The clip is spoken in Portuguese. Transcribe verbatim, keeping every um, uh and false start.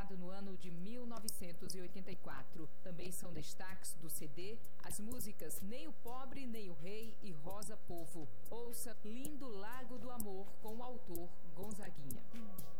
lançado no ano de mil novecentos e oitenta e quatro. Também são destaques do C D as músicas Nem o Pobre, Nem o Rei e Rosa Povo. Ouça Lindo Lago do Amor com o autor Gonzaguinha.